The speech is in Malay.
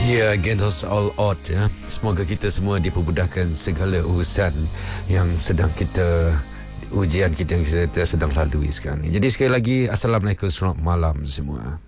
Ya, against all odds ya. Semoga kita semua dipermudahkan segala urusan yang sedang kita ujian kita yang kita sedang lalui sekarang ni. Jadi sekali lagi, Assalamualaikum, selamat malam semua.